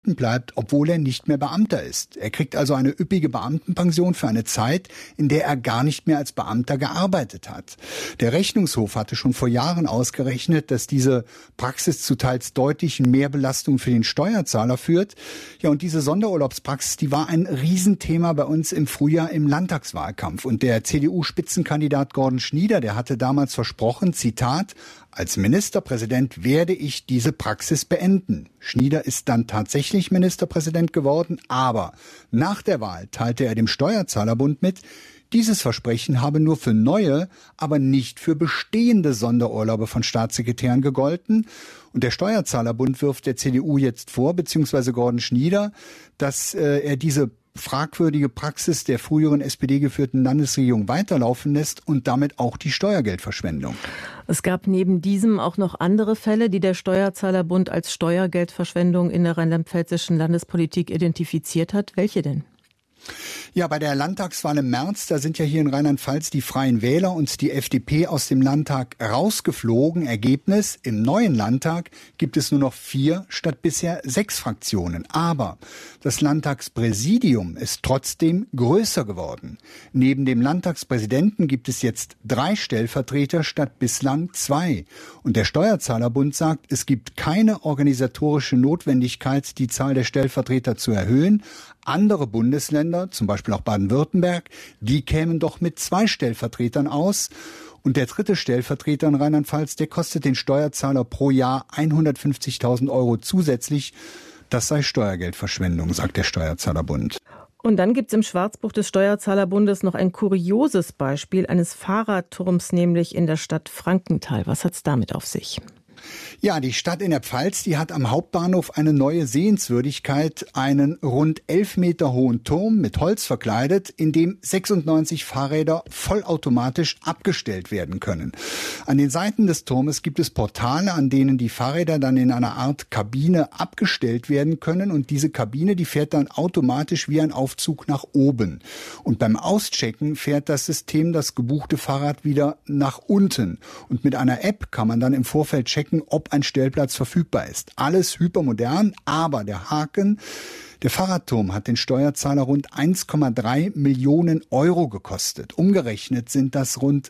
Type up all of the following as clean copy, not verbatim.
Beamten bleibt, obwohl er nicht mehr Beamter ist. Er kriegt also eine üppige Beamtenpension für eine Zeit, in der er gar nicht mehr als Beamter gearbeitet hat. Der Rechnungshof hatte schon vor Jahren ausgerechnet, dass diese Praxis zu teils deutlichen Mehrbelastungen für den Steuerzahler führt. Ja, und diese Sonderurlaubspraxis, die war ein Riesenthema bei uns im Frühjahr im Landtagswahlkampf. Und der CDU-Spitzenkandidat Gordon Schnieder, der hatte damals versprochen, Zitat, als Ministerpräsident werde ich diese Praxis beenden. Schnieder ist dann tatsächlich Ministerpräsident geworden, aber nach der Wahl teilte er dem Steuerzahlerbund mit, dieses Versprechen habe nur für neue, aber nicht für bestehende Sonderurlaube von Staatssekretären gegolten. Und der Steuerzahlerbund wirft der CDU jetzt vor, beziehungsweise Gordon Schnieder, dass er diese fragwürdige Praxis der früheren SPD-geführten Landesregierung weiterlaufen lässt und damit auch die Steuergeldverschwendung. Es gab neben diesem auch noch andere Fälle, die der Steuerzahlerbund als Steuergeldverschwendung in der rheinland-pfälzischen Landespolitik identifiziert hat. Welche denn? Ja, bei der Landtagswahl im März, da sind ja hier in Rheinland-Pfalz die Freien Wähler und die FDP aus dem Landtag rausgeflogen. Ergebnis, im neuen Landtag gibt es nur noch 4 statt bisher 6 Fraktionen. Aber das Landtagspräsidium ist trotzdem größer geworden. Neben dem Landtagspräsidenten gibt es jetzt 3 Stellvertreter statt bislang 2. Und der Steuerzahlerbund sagt, es gibt keine organisatorische Notwendigkeit, die Zahl der Stellvertreter zu erhöhen. Andere Bundesländer, zum Beispiel auch Baden-Württemberg, die kämen doch mit 2 Stellvertretern aus. Und der 3. Stellvertreter in Rheinland-Pfalz, der kostet den Steuerzahler pro Jahr 150.000 € zusätzlich. Das sei Steuergeldverschwendung, sagt der Steuerzahlerbund. Und dann gibt es im Schwarzbuch des Steuerzahlerbundes noch ein kurioses Beispiel eines Fahrradturms, nämlich in der Stadt Frankenthal. Was hat's damit auf sich? Ja, die Stadt in der Pfalz, die hat am Hauptbahnhof eine neue Sehenswürdigkeit, einen rund 11 Meter hohen Turm mit Holz verkleidet, in dem 96 Fahrräder vollautomatisch abgestellt werden können. An den Seiten des Turmes gibt es Portale, an denen die Fahrräder dann in einer Art Kabine abgestellt werden können und diese Kabine, die fährt dann automatisch wie ein Aufzug nach oben. Und beim Auschecken fährt das System das gebuchte Fahrrad wieder nach unten. Und mit einer App kann man dann im Vorfeld checken, ob ein Stellplatz verfügbar ist. Alles hypermodern, aber der Haken, der Fahrradturm hat den Steuerzahler rund 1,3 Millionen € gekostet. Umgerechnet sind das rund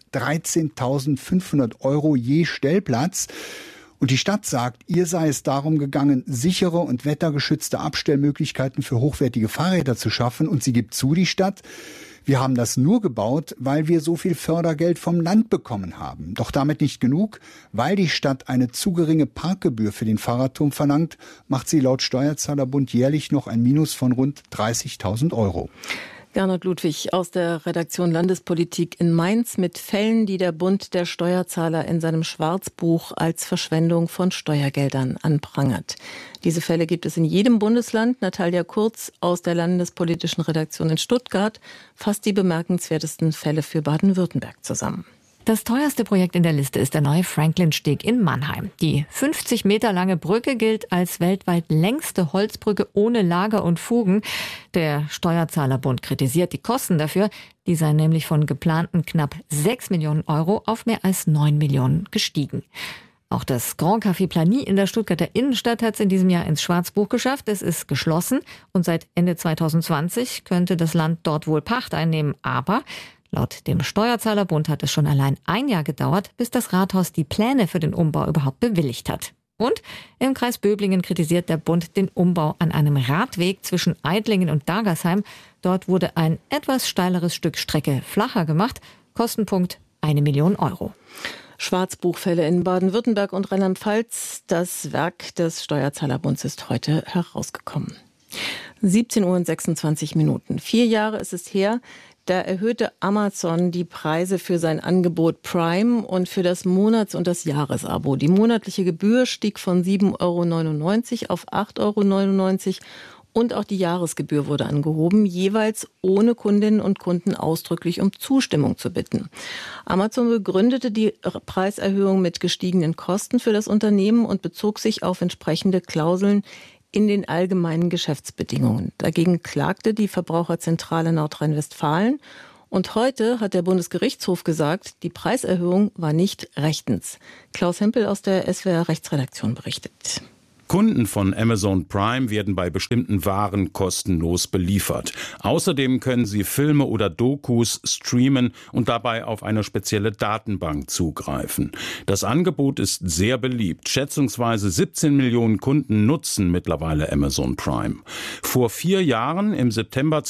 13.500 € je Stellplatz. Und die Stadt sagt, ihr sei es darum gegangen, sichere und wettergeschützte Abstellmöglichkeiten für hochwertige Fahrräder zu schaffen. Und sie gibt zu, die Stadt, wir haben das nur gebaut, weil wir so viel Fördergeld vom Land bekommen haben. Doch damit nicht genug. Weil die Stadt eine zu geringe Parkgebühr für den Fahrradturm verlangt, macht sie laut Steuerzahlerbund jährlich noch ein Minus von rund 30.000 €. Gernot Ludwig aus der Redaktion Landespolitik in Mainz mit Fällen, die der Bund der Steuerzahler in seinem Schwarzbuch als Verschwendung von Steuergeldern anprangert. Diese Fälle gibt es in jedem Bundesland. Natalia Kurz aus der Landespolitischen Redaktion in Stuttgart fasst die bemerkenswertesten Fälle für Baden-Württemberg zusammen. Das teuerste Projekt in der Liste ist der neue Franklin-Steg in Mannheim. Die 50 Meter lange Brücke gilt als weltweit längste Holzbrücke ohne Lager und Fugen. Der Steuerzahlerbund kritisiert die Kosten dafür. Die seien nämlich von geplanten knapp 6 Millionen € auf mehr als 9 Millionen gestiegen. Auch das Grand Café Plany in der Stuttgarter Innenstadt hat es in diesem Jahr ins Schwarzbuch geschafft. Es ist geschlossen und seit Ende 2020 könnte das Land dort wohl Pacht einnehmen. Aber laut dem Steuerzahlerbund hat es schon allein ein Jahr gedauert, bis das Rathaus die Pläne für den Umbau überhaupt bewilligt hat. Und im Kreis Böblingen kritisiert der Bund den Umbau an einem Radweg zwischen Eidlingen und Dagersheim. Dort wurde ein etwas steileres Stück Strecke flacher gemacht. Kostenpunkt 1 Million €. Schwarzbuchfälle in Baden-Württemberg und Rheinland-Pfalz. Das Werk des Steuerzahlerbunds ist heute herausgekommen. 17:26 Uhr. 4 Jahre ist es her, da erhöhte Amazon die Preise für sein Angebot Prime und für das Monats- und das Jahresabo. Die monatliche Gebühr stieg von 7,99 € auf 8,99 € und auch die Jahresgebühr wurde angehoben, jeweils ohne Kundinnen und Kunden ausdrücklich um Zustimmung zu bitten. Amazon begründete die Preiserhöhung mit gestiegenen Kosten für das Unternehmen und bezog sich auf entsprechende Klauseln in den allgemeinen Geschäftsbedingungen. Dagegen klagte die Verbraucherzentrale Nordrhein-Westfalen. Und heute hat der Bundesgerichtshof gesagt, die Preiserhöhung war nicht rechtens. Klaus Hempel aus der SWR Rechtsredaktion berichtet. Kunden von Amazon Prime werden bei bestimmten Waren kostenlos beliefert. Außerdem können sie Filme oder Dokus streamen und dabei auf eine spezielle Datenbank zugreifen. Das Angebot ist sehr beliebt. Schätzungsweise 17 Millionen Kunden nutzen mittlerweile Amazon Prime. Vor 4 Jahren, im September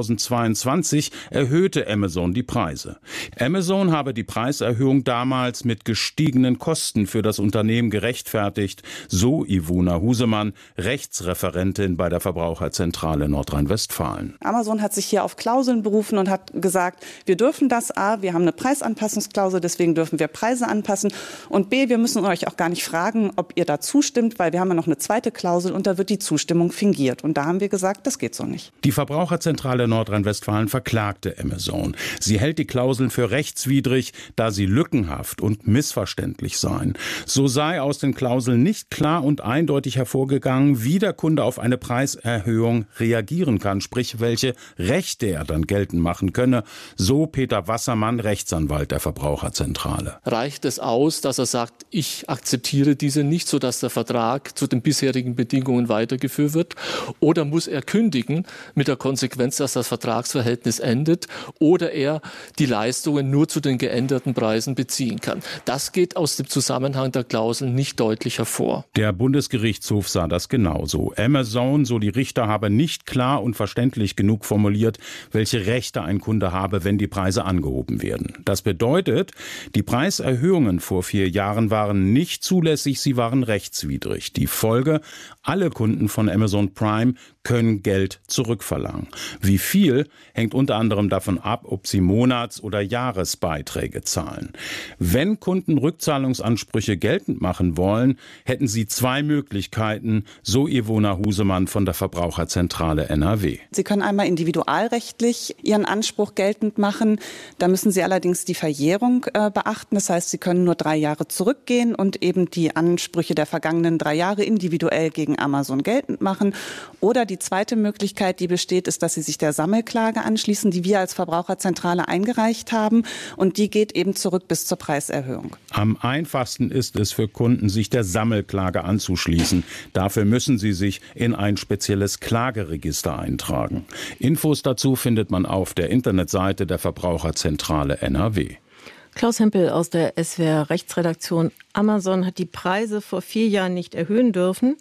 2022, erhöhte Amazon die Preise. Amazon habe die Preiserhöhung damals mit gestiegenen Kosten für das Unternehmen gerechtfertigt, so Ivona Husemann, Rechtsreferentin bei der Verbraucherzentrale Nordrhein-Westfalen. Amazon hat sich hier auf Klauseln berufen und hat gesagt, wir dürfen das A, wir haben eine Preisanpassungsklausel, deswegen dürfen wir Preise anpassen, und B, wir müssen euch auch gar nicht fragen, ob ihr da zustimmt, weil wir haben ja noch eine zweite Klausel und da wird die Zustimmung fingiert. Und da haben wir gesagt, das geht so nicht. Die Verbraucherzentrale Nordrhein-Westfalen verklagte Amazon. Sie hält die Klauseln für rechtswidrig, da sie lückenhaft und missverständlich seien. So sei aus den Klauseln nicht klar und eindeutig hervorgegangen, wie der Kunde auf eine Preiserhöhung reagieren kann, sprich welche Rechte er dann geltend machen könne, so Peter Wassermann, Rechtsanwalt der Verbraucherzentrale. Reicht es aus, dass er sagt, ich akzeptiere diese nicht, sodass der Vertrag zu den bisherigen Bedingungen weitergeführt wird? Oder muss er kündigen mit der Konsequenz, dass das Vertragsverhältnis endet oder er die Leistungen nur zu den geänderten Preisen beziehen kann? Das geht aus dem Zusammenhang der Klauseln nicht deutlich hervor. Der Bundesgerichtshof sah das genauso. Amazon, so die Richter, habe nicht klar und verständlich genug formuliert, welche Rechte ein Kunde habe, wenn die Preise angehoben werden. Das bedeutet, die Preiserhöhungen vor 4 Jahren waren nicht zulässig, sie waren rechtswidrig. Die Folge: alle Kunden von Amazon Prime können Geld zurückverlangen. Wie viel, hängt unter anderem davon ab, ob sie Monats- oder Jahresbeiträge zahlen. Wenn Kunden Rückzahlungsansprüche geltend machen wollen, hätten sie 2 Möglichkeiten, so Ivona Husemann von der Verbraucherzentrale NRW. Sie können einmal individualrechtlich Ihren Anspruch geltend machen. Da müssen Sie allerdings die Verjährung beachten. Das heißt, Sie können nur 3 Jahre zurückgehen und eben die Ansprüche der vergangenen 3 Jahre individuell gegen Amazon geltend machen. Oder die zweite Möglichkeit, die besteht, ist, dass Sie sich der Sammelklage anschließen, die wir als Verbraucherzentrale eingereicht haben. Und die geht eben zurück bis zur Preiserhöhung. Am einfachsten ist es für Kunden, sich der Sammelklage anzuschließen. Dafür müssen sie sich in ein spezielles Klageregister eintragen. Infos dazu findet man auf der Internetseite der Verbraucherzentrale NRW. Klaus Hempel aus der SWR Rechtsredaktion. Amazon hat die Preise vor 4 Jahren nicht erhöhen dürfen.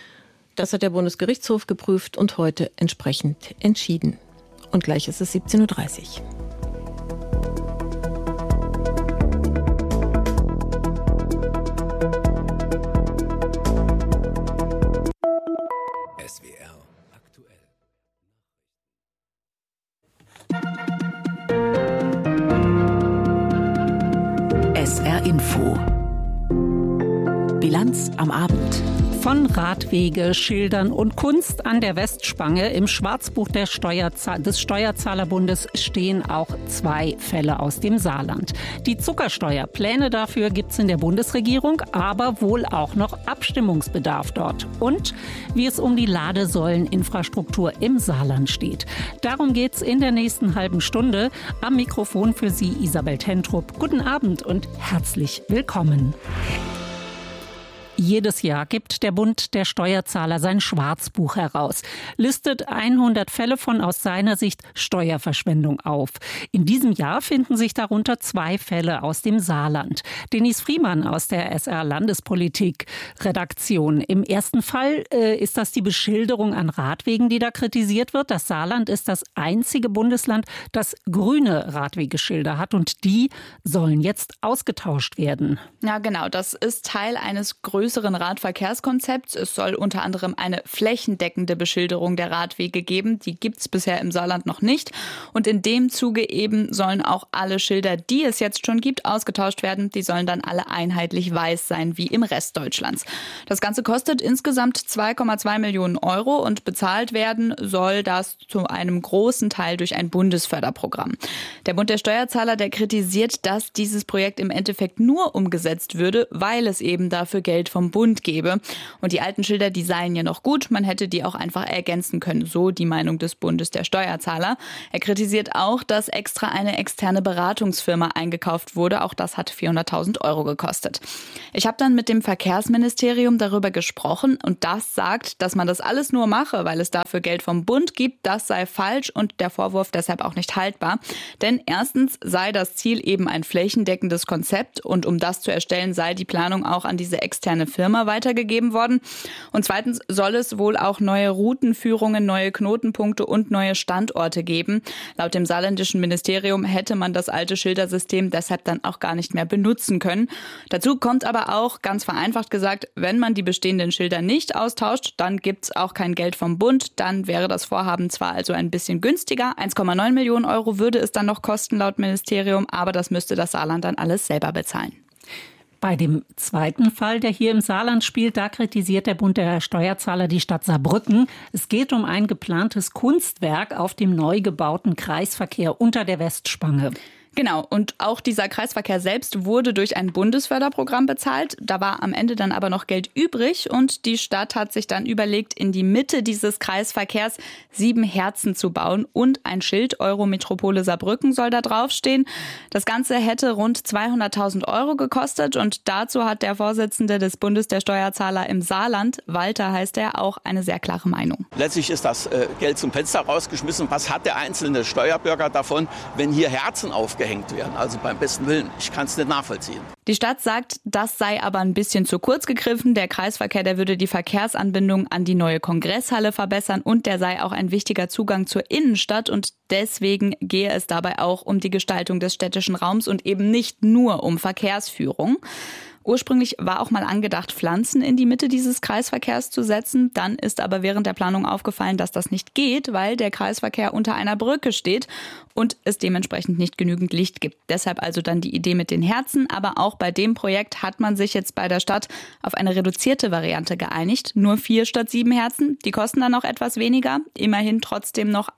Das hat der Bundesgerichtshof geprüft und heute entsprechend entschieden. Und gleich ist es 17:30 Uhr. SWR aktuell. SR Info. Bilanz am Abend. Von Radwege, Schildern und Kunst an der Westspange im Schwarzbuch des Steuerzahlerbundes stehen auch 2 Fälle aus dem Saarland. Die Zuckersteuer. Pläne dafür gibt es in der Bundesregierung, aber wohl auch noch Abstimmungsbedarf dort. Und wie es um die Ladesäuleninfrastruktur im Saarland steht. Darum geht's in der nächsten halben Stunde. Am Mikrofon für Sie Isabel Tentrup. Guten Abend und herzlich willkommen. Jedes Jahr gibt der Bund der Steuerzahler sein Schwarzbuch heraus, listet 100 Fälle von aus seiner Sicht Steuerverschwendung auf. In diesem Jahr finden sich darunter 2 Fälle aus dem Saarland. Denise Friemann aus der SR Landespolitik-Redaktion. Im ersten Fall ist das die Beschilderung an Radwegen, die da kritisiert wird. Das Saarland ist das einzige Bundesland, das grüne Radwegeschilder hat und die sollen jetzt ausgetauscht werden. Ja, genau. Das ist Teil eines größeren Radverkehrskonzepts. Es soll unter anderem eine flächendeckende Beschilderung der Radwege geben. Die gibt es bisher im Saarland noch nicht. Und in dem Zuge eben sollen auch alle Schilder, die es jetzt schon gibt, ausgetauscht werden. Die sollen dann alle einheitlich weiß sein, wie im Rest Deutschlands. Das Ganze kostet insgesamt 2,2 Millionen Euro und bezahlt werden soll das zu einem großen Teil durch ein Bundesförderprogramm. Der Bund der Steuerzahler, der kritisiert, dass dieses Projekt im Endeffekt nur umgesetzt würde, weil es eben dafür Geld vom Bund gebe. Und die alten Schilder, die seien ja noch gut, man hätte die auch einfach ergänzen können, so die Meinung des Bundes der Steuerzahler. Er kritisiert auch, dass extra eine externe Beratungsfirma eingekauft wurde. Auch das hat 400.000 € gekostet. Ich habe dann mit dem Verkehrsministerium darüber gesprochen und das sagt, dass man das alles nur mache, weil es dafür Geld vom Bund gibt. Das sei falsch und der Vorwurf deshalb auch nicht haltbar. Denn erstens sei das Ziel eben ein flächendeckendes Konzept und um das zu erstellen, sei die Planung auch an diese externe Firma weitergegeben worden. Und zweitens soll es wohl auch neue Routenführungen, neue Knotenpunkte und neue Standorte geben. Laut dem saarländischen Ministerium hätte man das alte Schildersystem deshalb dann auch gar nicht mehr benutzen können. Dazu kommt aber auch, ganz vereinfacht gesagt, wenn man die bestehenden Schilder nicht austauscht, dann gibt es auch kein Geld vom Bund. Dann wäre das Vorhaben zwar also ein bisschen günstiger, 1,9 Millionen € würde es dann noch kosten laut Ministerium, aber das müsste das Saarland dann alles selber bezahlen. Bei dem zweiten Fall, der hier im Saarland spielt, da kritisiert der Bund der Steuerzahler die Stadt Saarbrücken. Es geht um ein geplantes Kunstwerk auf dem neu gebauten Kreisverkehr unter der Westspange. Genau, und auch dieser Kreisverkehr selbst wurde durch ein Bundesförderprogramm bezahlt. Da war am Ende dann aber noch Geld übrig und die Stadt hat sich dann überlegt, in die Mitte dieses Kreisverkehrs 7 Herzen zu bauen und ein Schild Eurometropole Saarbrücken soll da draufstehen. Das Ganze hätte rund 200.000 € gekostet und dazu hat der Vorsitzende des Bundes der Steuerzahler im Saarland, Walter heißt er, auch eine sehr klare Meinung. Letztlich ist das Geld zum Fenster rausgeschmissen. Was hat der einzelne Steuerbürger davon, wenn hier Herzen aufgehängt werden? Also beim besten Willen, ich kann es nicht nachvollziehen. Die Stadt sagt, das sei aber ein bisschen zu kurz gegriffen. Der Kreisverkehr, der würde die Verkehrsanbindung an die neue Kongresshalle verbessern und der sei auch ein wichtiger Zugang zur Innenstadt und deswegen gehe es dabei auch um die Gestaltung des städtischen Raums und eben nicht nur um Verkehrsführung. Ursprünglich war auch mal angedacht, Pflanzen in die Mitte dieses Kreisverkehrs zu setzen. Dann ist aber während der Planung aufgefallen, dass das nicht geht, weil der Kreisverkehr unter einer Brücke steht und es dementsprechend nicht genügend Licht gibt. Deshalb also dann die Idee mit den Herzen. Aber auch bei dem Projekt hat man sich jetzt bei der Stadt auf eine reduzierte Variante geeinigt. Nur 4 statt 7 Herzen. Die kosten dann noch etwas weniger. Immerhin trotzdem noch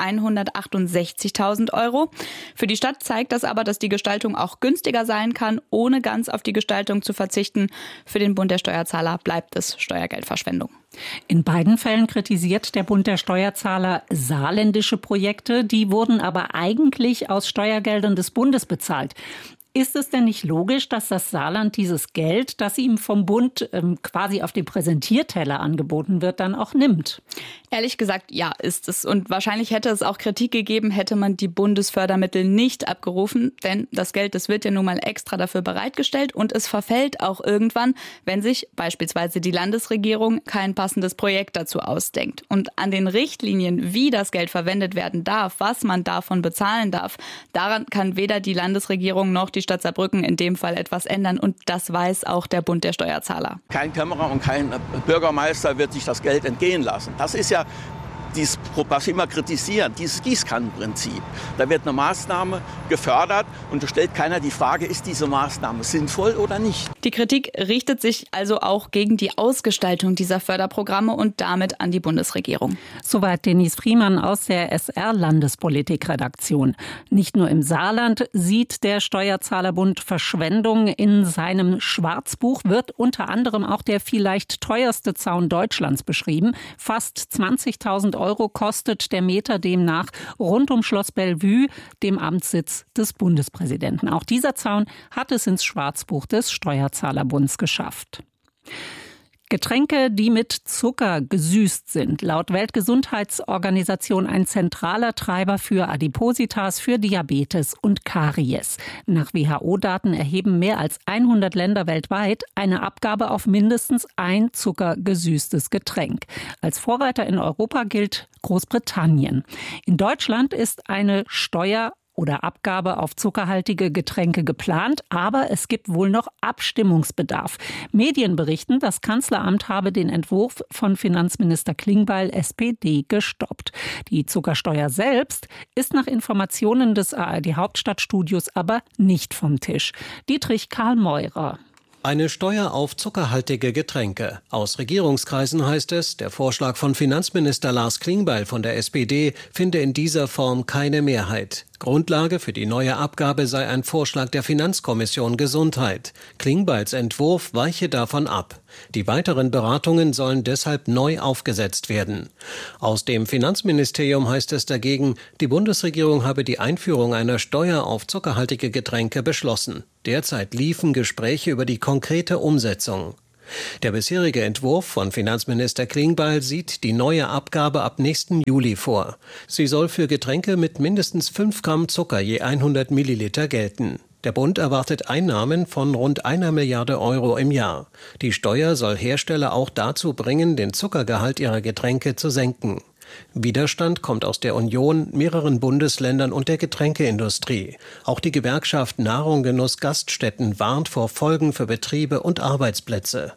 168.000 €. Für die Stadt zeigt das aber, dass die Gestaltung auch günstiger sein kann, ohne ganz auf die Gestaltung zu verzichten. Für den Bund der Steuerzahler bleibt es Steuergeldverschwendung. In beiden Fällen kritisiert der Bund der Steuerzahler saarländische Projekte. Die wurden aber eigentlich aus Steuergeldern des Bundes bezahlt. Ist es denn nicht logisch, dass das Saarland dieses Geld, das ihm vom Bund quasi auf dem Präsentierteller angeboten wird, dann auch nimmt? Ehrlich gesagt, ja, ist es. Und wahrscheinlich hätte es auch Kritik gegeben, hätte man die Bundesfördermittel nicht abgerufen. Denn das Geld, das wird ja nun mal extra dafür bereitgestellt und es verfällt auch irgendwann, wenn sich beispielsweise die Landesregierung kein passendes Projekt dazu ausdenkt. Und an den Richtlinien, wie das Geld verwendet werden darf, was man davon bezahlen darf, daran kann weder die Landesregierung noch die Stadt Saarbrücken in dem Fall etwas ändern. Und das weiß auch der Bund der Steuerzahler. Kein Kämmerer und kein Bürgermeister wird sich das Geld entgehen lassen. Das ist ja dieses, was wir immer kritisieren, dieses Gießkannenprinzip. Da wird eine Maßnahme gefördert und da stellt keiner die Frage, ist diese Maßnahme sinnvoll oder nicht? Die Kritik richtet sich also auch gegen die Ausgestaltung dieser Förderprogramme und damit an die Bundesregierung. Soweit Denise Friemann aus der SR-Landespolitik-Redaktion. Nicht nur im Saarland sieht der Steuerzahlerbund Verschwendung. In seinem Schwarzbuch wird unter anderem auch der vielleicht teuerste Zaun Deutschlands beschrieben. Fast 20.000 € kostet der Meter demnach rund um Schloss Bellevue, dem Amtssitz des Bundespräsidenten. Auch dieser Zaun hat es ins Schwarzbuch des Steuerzahlerbunds geschafft. Getränke, die mit Zucker gesüßt sind, laut Weltgesundheitsorganisation ein zentraler Treiber für Adipositas, für Diabetes und Karies. Nach WHO-Daten erheben mehr als 100 Länder weltweit eine Abgabe auf mindestens ein zuckergesüßtes Getränk. Als Vorreiter in Europa gilt Großbritannien. In Deutschland ist eine Steuer oder Abgabe auf zuckerhaltige Getränke geplant, aber es gibt wohl noch Abstimmungsbedarf. Medien berichten, das Kanzleramt habe den Entwurf von Finanzminister Klingbeil, SPD, gestoppt. Die Zuckersteuer selbst ist nach Informationen des ARD-Hauptstadtstudios aber nicht vom Tisch. Dietrich Karl Meurer. Eine Steuer auf zuckerhaltige Getränke. Aus Regierungskreisen heißt es, der Vorschlag von Finanzminister Lars Klingbeil von der SPD finde in dieser Form keine Mehrheit. Grundlage für die neue Abgabe sei ein Vorschlag der Finanzkommission Gesundheit. Klingbeils Entwurf weiche davon ab. Die weiteren Beratungen sollen deshalb neu aufgesetzt werden. Aus dem Finanzministerium heißt es dagegen, die Bundesregierung habe die Einführung einer Steuer auf zuckerhaltige Getränke beschlossen. Derzeit liefen Gespräche über die konkrete Umsetzung. Der bisherige Entwurf von Finanzminister Klingbeil sieht die neue Abgabe ab nächsten Juli vor. Sie soll für Getränke mit mindestens 5 Gramm Zucker je 100 Milliliter gelten. Der Bund erwartet Einnahmen von rund 1 Milliarde Euro im Jahr. Die Steuer soll Hersteller auch dazu bringen, den Zuckergehalt ihrer Getränke zu senken. Widerstand kommt aus der Union, mehreren Bundesländern und der Getränkeindustrie. Auch die Gewerkschaft Nahrung, Genuss, Gaststätten warnt vor Folgen für Betriebe und Arbeitsplätze.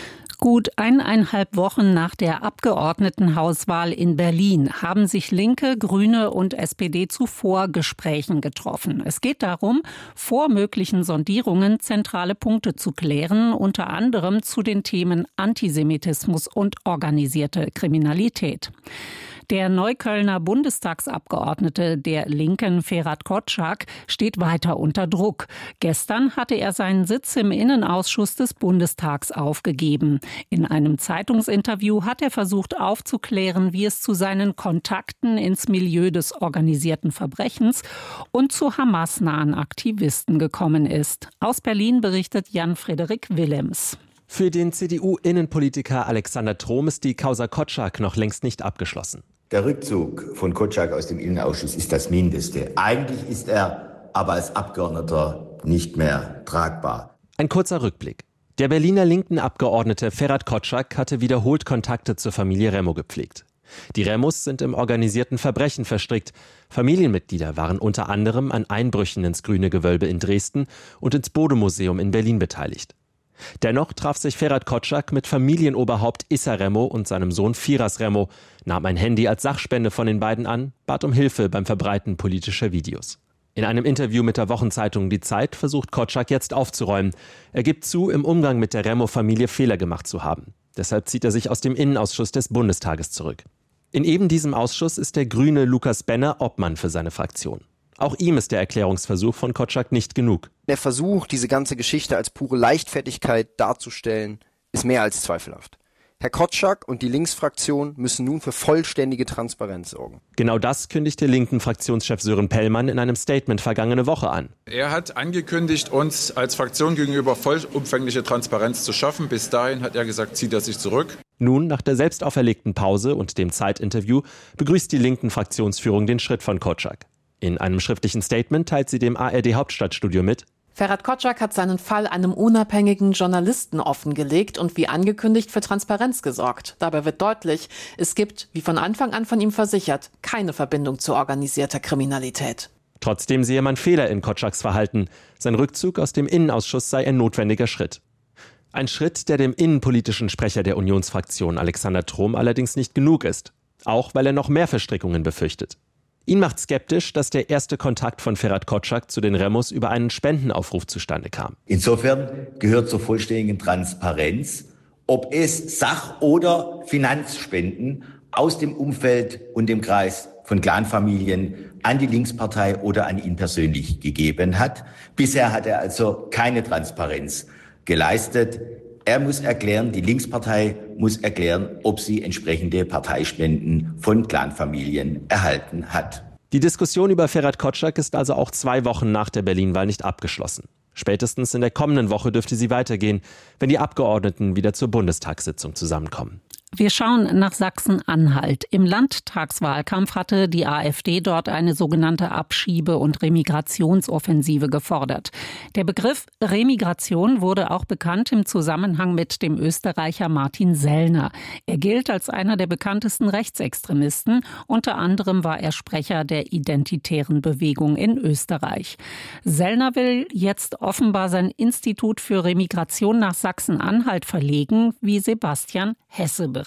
Gut 1,5 Wochen nach der Abgeordnetenhauswahl in Berlin haben sich Linke, Grüne und SPD zu Vorgesprächen getroffen. Es geht darum, vor möglichen Sondierungen zentrale Punkte zu klären, unter anderem zu den Themen Antisemitismus und organisierte Kriminalität. Der Neuköllner Bundestagsabgeordnete der Linken Ferhat Kotschak steht weiter unter Druck. Gestern hatte er seinen Sitz im Innenausschuss des Bundestags aufgegeben. In einem Zeitungsinterview hat er versucht aufzuklären, wie es zu seinen Kontakten ins Milieu des organisierten Verbrechens und zu Hamas-nahen Aktivisten gekommen ist. Aus Berlin berichtet Jan-Frederik Willems. Für den CDU-Innenpolitiker Alexander Trom ist die Causa Kotschak noch längst nicht abgeschlossen. Der Rückzug von Kotschak aus dem Innenausschuss ist das Mindeste. Eigentlich ist er aber als Abgeordneter nicht mehr tragbar. Ein kurzer Rückblick. Der Berliner linken Abgeordnete Ferhat Kotschak hatte wiederholt Kontakte zur Familie Remo gepflegt. Die Remos sind im organisierten Verbrechen verstrickt. Familienmitglieder waren unter anderem an Einbrüchen ins Grüne Gewölbe in Dresden und ins Bode-Museum in Berlin beteiligt. Dennoch traf sich Ferhat Kotschak mit Familienoberhaupt Issa Remo und seinem Sohn Firas Remo, nahm ein Handy als Sachspende von den beiden an, bat um Hilfe beim Verbreiten politischer Videos. In einem Interview mit der Wochenzeitung Die Zeit versucht Kotschak jetzt aufzuräumen. Er gibt zu, im Umgang mit der Remo-Familie Fehler gemacht zu haben. Deshalb zieht er sich aus dem Innenausschuss des Bundestages zurück. In eben diesem Ausschuss ist der Grüne Lukas Benner Obmann für seine Fraktion. Auch ihm ist der Erklärungsversuch von Kotschak nicht genug. Der Versuch, diese ganze Geschichte als pure Leichtfertigkeit darzustellen, ist mehr als zweifelhaft. Herr Kotschak und die Linksfraktion müssen nun für vollständige Transparenz sorgen. Genau das kündigte linken Fraktionschef Sören Pellmann in einem Statement vergangene Woche an. Er hat angekündigt, uns als Fraktion gegenüber vollumfängliche Transparenz zu schaffen. Bis dahin hat er gesagt, zieht er sich zurück. Nun, nach der selbst auferlegten Pause und dem Zeitinterview, begrüßt die linken Fraktionsführung den Schritt von Kotschak. In einem schriftlichen Statement teilt sie dem ARD-Hauptstadtstudio mit: Ferhat Kotschak hat seinen Fall einem unabhängigen Journalisten offengelegt und wie angekündigt für Transparenz gesorgt. Dabei wird deutlich, es gibt, wie von Anfang an von ihm versichert, keine Verbindung zu organisierter Kriminalität. Trotzdem sehe man Fehler in Kotschaks Verhalten. Sein Rückzug aus dem Innenausschuss sei ein notwendiger Schritt. Ein Schritt, der dem innenpolitischen Sprecher der Unionsfraktion Alexander Trom allerdings nicht genug ist. Auch weil er noch mehr Verstrickungen befürchtet. Ihn macht skeptisch, dass der erste Kontakt von Ferhat Kotschak zu den Remos über einen Spendenaufruf zustande kam. Insofern gehört zur vollständigen Transparenz, ob es Sach- oder Finanzspenden aus dem Umfeld und dem Kreis von Clanfamilien an die Linkspartei oder an ihn persönlich gegeben hat. Bisher hat er also keine Transparenz geleistet. Er muss erklären, die Linkspartei muss erklären, ob sie entsprechende Parteispenden von Clanfamilien erhalten hat. Die Diskussion über Ferhat Kotschak ist also auch 2 Wochen nach der Berlin-Wahl nicht abgeschlossen. Spätestens in der kommenden Woche dürfte sie weitergehen, wenn die Abgeordneten wieder zur Bundestagssitzung zusammenkommen. Wir schauen nach Sachsen-Anhalt. Im Landtagswahlkampf hatte die AfD dort eine sogenannte Abschiebe- und Remigrationsoffensive gefordert. Der Begriff Remigration wurde auch bekannt im Zusammenhang mit dem Österreicher Martin Sellner. Er gilt als einer der bekanntesten Rechtsextremisten. Unter anderem war er Sprecher der identitären Bewegung in Österreich. Sellner will jetzt offenbar sein Institut für Remigration nach Sachsen-Anhalt verlegen, wie Sebastian Hesse berichtet.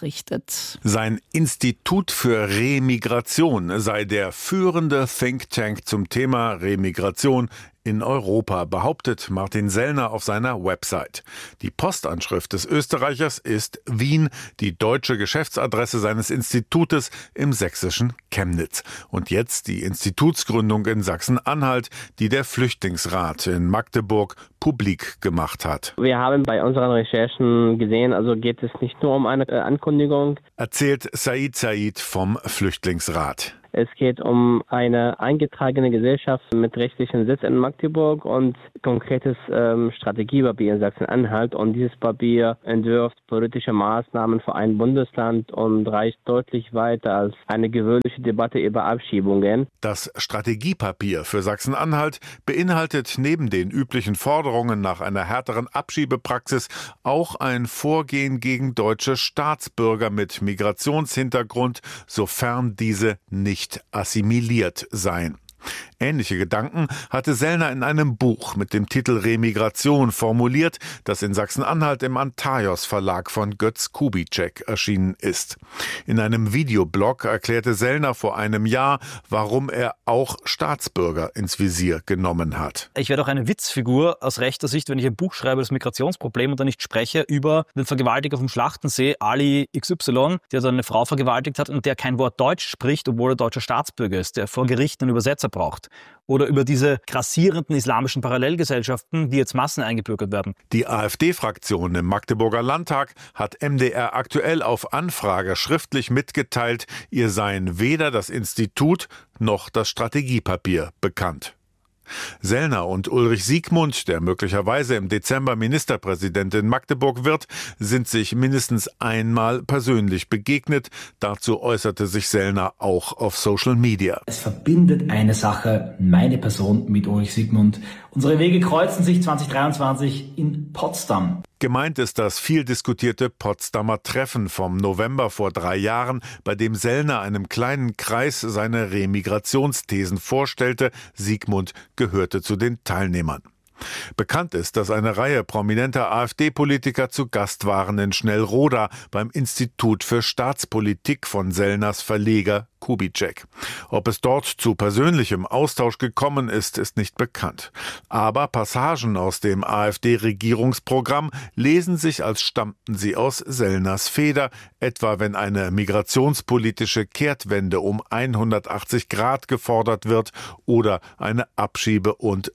Sein Institut für Remigration sei der führende Think Tank zum Thema Remigration in Europa, behauptet Martin Sellner auf seiner Website. Die Postanschrift des Österreichers ist Wien, die deutsche Geschäftsadresse seines Institutes im sächsischen Chemnitz. Und jetzt die Institutsgründung in Sachsen-Anhalt, die der Flüchtlingsrat in Magdeburg publik gemacht hat. Wir haben bei unseren Recherchen gesehen, also geht es nicht nur um eine Ankündigung. Erzählt Said vom Flüchtlingsrat. Es geht um eine eingetragene Gesellschaft mit rechtlichem Sitz in Magdeburg und konkretes Strategiepapier in Sachsen-Anhalt. Und dieses Papier entwirft politische Maßnahmen für ein Bundesland und reicht deutlich weiter als eine gewöhnliche Debatte über Abschiebungen. Das Strategiepapier für Sachsen-Anhalt beinhaltet neben den üblichen Forderungen nach einer härteren Abschiebepraxis auch ein Vorgehen gegen deutsche Staatsbürger mit Migrationshintergrund, sofern diese nicht assimiliert seien. Ähnliche Gedanken hatte Sellner in einem Buch mit dem Titel Remigration formuliert, das in Sachsen-Anhalt im Antaios Verlag von Götz Kubitschek erschienen ist. In einem Videoblog erklärte Sellner vor einem Jahr, warum er auch Staatsbürger ins Visier genommen hat. Ich wäre doch eine Witzfigur aus rechter Sicht, wenn ich ein Buch schreibe, das Migrationsproblem, und dann nicht spreche über den Vergewaltiger vom Schlachtensee, Ali XY, der dann eine Frau vergewaltigt hat und der kein Wort Deutsch spricht, obwohl er deutscher Staatsbürger ist, der vor Gericht einen Übersetzer braucht. Oder über diese grassierenden islamischen Parallelgesellschaften, die jetzt Massen eingebürgert werden. Die AfD-Fraktion im Magdeburger Landtag hat MDR aktuell auf Anfrage schriftlich mitgeteilt, ihr seien weder das Institut noch das Strategiepapier bekannt. Sellner und Ulrich Siegmund, der möglicherweise im Dezember Ministerpräsident in Magdeburg wird, sind sich mindestens einmal persönlich begegnet. Dazu äußerte sich Sellner auch auf Social Media. Es verbindet eine Sache, meine Person mit Ulrich Siegmund. Unsere Wege kreuzen sich 2023 in Potsdam. Gemeint ist das viel diskutierte Potsdamer Treffen vom November vor 3 Jahren, bei dem Sellner einem kleinen Kreis seine Remigrationsthesen vorstellte. Siegmund gehörte zu den Teilnehmern. Bekannt ist, dass eine Reihe prominenter AfD-Politiker zu Gast waren in Schnellroda beim Institut für Staatspolitik von Sellners Verleger Kubitschek. Ob es dort zu persönlichem Austausch gekommen ist, ist nicht bekannt. Aber Passagen aus dem AfD-Regierungsprogramm lesen sich, als stammten sie aus Sellners Feder, etwa wenn eine migrationspolitische Kehrtwende um 180 Grad gefordert wird oder eine Abschiebe- und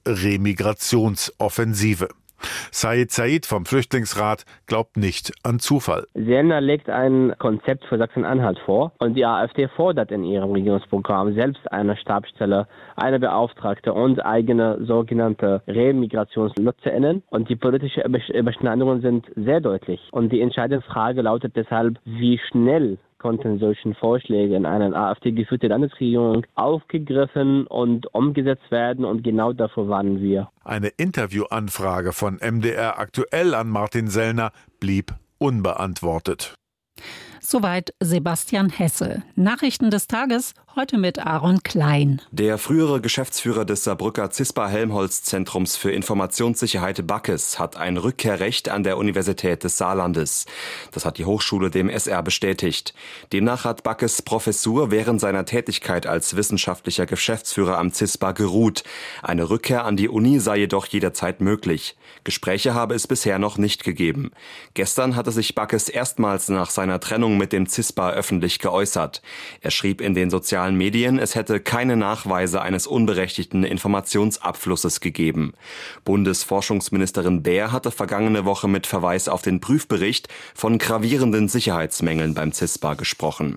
Remigrationsoffensive. Said vom Flüchtlingsrat glaubt nicht an Zufall. Sellner legt ein Konzept für Sachsen-Anhalt vor und die AfD fordert in ihrem Regierungsprogramm selbst eine Stabsstelle, eine Beauftragte und eigene sogenannte RemigrationsnutzerInnen. Und die politischen Überschneidungen sind sehr deutlich. Und die entscheidende Frage lautet deshalb, wie schnell konnten solche Vorschläge in einer AfD-geführten Landesregierung aufgegriffen und umgesetzt werden, und genau davor warnen wir. Eine Interviewanfrage von MDR aktuell an Martin Sellner blieb unbeantwortet. Soweit Sebastian Hesse. Nachrichten des Tages, heute mit Aaron Klein. Der frühere Geschäftsführer des Saarbrücker CISPA-Helmholtz-Zentrums für Informationssicherheit Backes hat ein Rückkehrrecht an der Universität des Saarlandes. Das hat die Hochschule dem SR bestätigt. Demnach hat Backes Professur während seiner Tätigkeit als wissenschaftlicher Geschäftsführer am CISPA geruht. Eine Rückkehr an die Uni sei jedoch jederzeit möglich. Gespräche habe es bisher noch nicht gegeben. Gestern hatte sich Backes erstmals nach seiner Trennung mit dem CISPA öffentlich geäußert. Er schrieb in den sozialen Medien, es hätte keine Nachweise eines unberechtigten Informationsabflusses gegeben. Bundesforschungsministerin Baer hatte vergangene Woche mit Verweis auf den Prüfbericht von gravierenden Sicherheitsmängeln beim CISPA gesprochen.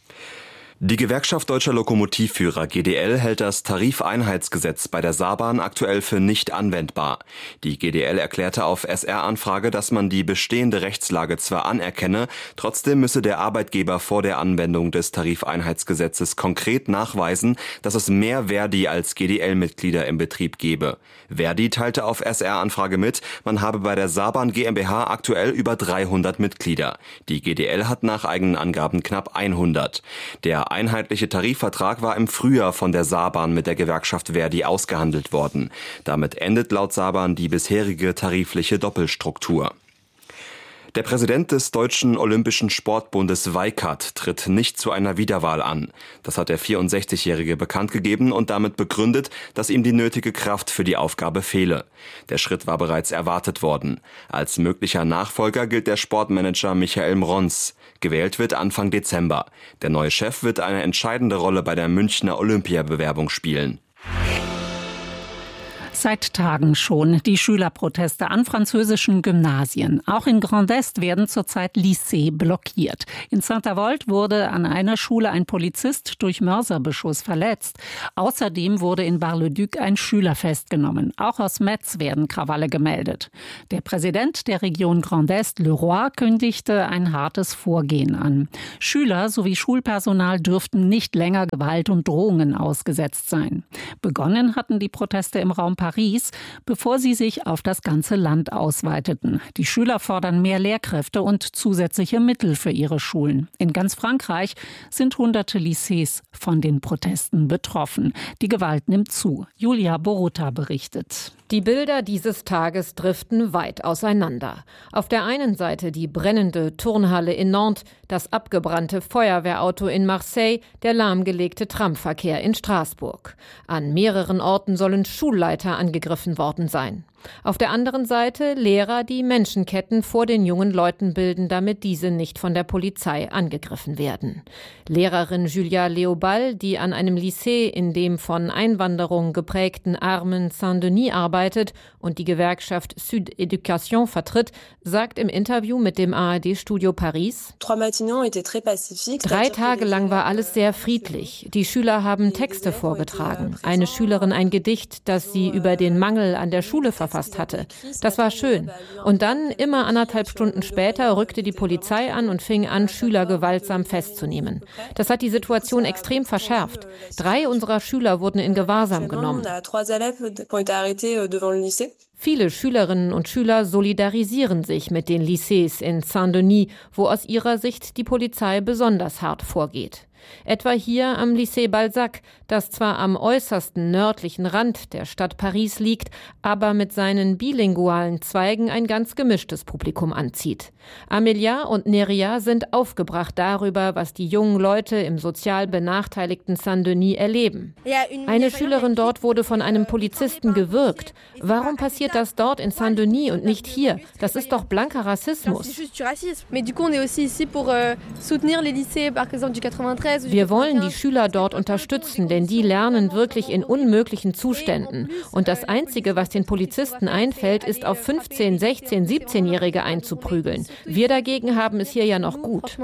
Die Gewerkschaft Deutscher Lokomotivführer GDL hält das Tarifeinheitsgesetz bei der Saarbahn aktuell für nicht anwendbar. Die GDL erklärte auf SR-Anfrage, dass man die bestehende Rechtslage zwar anerkenne, trotzdem müsse der Arbeitgeber vor der Anwendung des Tarifeinheitsgesetzes konkret nachweisen, dass es mehr Verdi als GDL-Mitglieder im Betrieb gebe. Verdi teilte auf SR-Anfrage mit, man habe bei der Saarbahn GmbH aktuell über 300 Mitglieder. Die GDL hat nach eigenen Angaben knapp 100. Der einheitliche Tarifvertrag war im Frühjahr von der Saarbahn mit der Gewerkschaft Verdi ausgehandelt worden. Damit endet laut Saarbahn die bisherige tarifliche Doppelstruktur. Der Präsident des Deutschen Olympischen Sportbundes Weikart tritt nicht zu einer Wiederwahl an. Das hat der 64-Jährige bekannt gegeben und damit begründet, dass ihm die nötige Kraft für die Aufgabe fehle. Der Schritt war bereits erwartet worden. Als möglicher Nachfolger gilt der Sportmanager Michael Mrons. Gewählt wird Anfang Dezember. Der neue Chef wird eine entscheidende Rolle bei der Münchner Olympiabewerbung spielen. Seit Tagen schon die Schülerproteste an französischen Gymnasien. Auch in Grand Est werden zurzeit Lycées blockiert. In Saint-Avold wurde an einer Schule ein Polizist durch Mörserbeschuss verletzt. Außerdem wurde in Bar-le-Duc ein Schüler festgenommen. Auch aus Metz werden Krawalle gemeldet. Der Präsident der Region Grand Est, Le Roy, kündigte ein hartes Vorgehen an. Schüler sowie Schulpersonal dürften nicht länger Gewalt und Drohungen ausgesetzt sein. Begonnen hatten die Proteste im Raum Paris, bevor sie sich auf das ganze Land ausweiteten. Die Schüler fordern mehr Lehrkräfte und zusätzliche Mittel für ihre Schulen. In ganz Frankreich sind hunderte Lycées von den Protesten betroffen. Die Gewalt nimmt zu. Julia Boruta berichtet. Die Bilder dieses Tages driften weit auseinander. Auf der einen Seite die brennende Turnhalle in Nantes, das abgebrannte Feuerwehrauto in Marseille, der lahmgelegte Tramverkehr in Straßburg. An mehreren Orten sollen Schulleiter angegriffen worden sein. Auf der anderen Seite Lehrer, die Menschenketten vor den jungen Leuten bilden, damit diese nicht von der Polizei angegriffen werden. Lehrerin Julia Leobal, die an einem Lycée in dem von Einwanderung geprägten armen Saint-Denis arbeitet und die Gewerkschaft Sud Éducation vertritt, sagt im Interview mit dem ARD-Studio Paris: 3 Tage lang war alles sehr friedlich. Die Schüler haben Texte vorgetragen. Eine Schülerin ein Gedicht, das sie über den Mangel an der Schule verfasst hatte. Das war schön. Und dann, immer 1,5 Stunden später, rückte die Polizei an und fing an, Schüler gewaltsam festzunehmen. Das hat die Situation extrem verschärft. 3 unserer Schüler wurden in Gewahrsam genommen. Viele Schülerinnen und Schüler solidarisieren sich mit den Lycées in Saint-Denis, wo aus ihrer Sicht die Polizei besonders hart vorgeht. Etwa hier am Lycée Balzac, das zwar am äußersten nördlichen Rand der Stadt Paris liegt, aber mit seinen bilingualen Zweigen ein ganz gemischtes Publikum anzieht. Amelia und Neria sind aufgebracht darüber, was die jungen Leute im sozial benachteiligten Saint-Denis erleben. Eine Schülerin dort wurde von einem Polizisten gewürgt. Warum passiert das dort in Saint-Denis und nicht hier? Das ist doch blanker Rassismus. Wir wollen die Schüler dort unterstützen, denn die lernen wirklich in unmöglichen Zuständen. Und das Einzige, was den Polizisten einfällt, ist auf 15-, 16-, 17-Jährige einzuprügeln. Wir dagegen haben es hier ja noch gut.